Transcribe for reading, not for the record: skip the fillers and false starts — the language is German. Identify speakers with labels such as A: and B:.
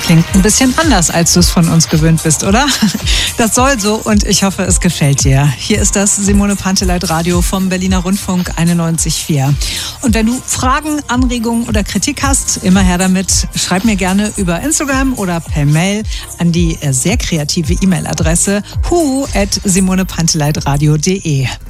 A: Klingt ein bisschen anders, als du es von uns gewöhnt bist, oder? Das soll so und ich hoffe, es gefällt dir. Hier ist das Simone Panteleit Radio vom Berliner Rundfunk 91,4. Und wenn du Fragen, Anregungen oder Kritik hast, immer her damit. Schreib mir gerne über Instagram oder per Mail an die sehr kreative E-Mail-Adresse hu@simonepanteleitradio.de.